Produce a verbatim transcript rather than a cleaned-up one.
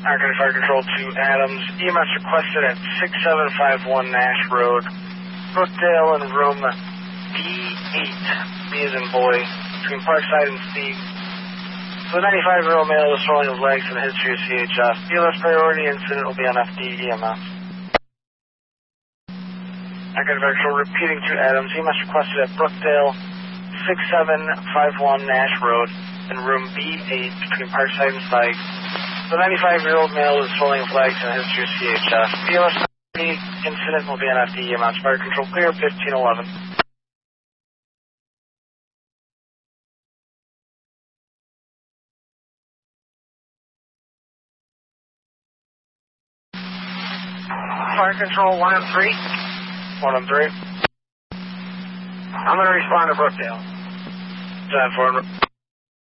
Arkansas Fire Control to Adams. E M S requested at six seven five one Nash Road, Brookdale, in room B eight, B as in boy, between Parkside and Steve. So the ninety-five-year-old male with swelling of legs and a history of C H F. B L S priority incident will be on F D E M S. Arkansas Fire Control repeating to Adams. E M S requested at Brookdale, six seven five one Nash Road, in room B eight, between Parkside and Sykes. The ninety-five-year-old male with swelling of legs and a history of C H F. B L S incident will be on F D E M S. Fire Control clear, fifteen eleven. Fire Control one and three. one and three. I'm going to respond to Brookdale. ten four.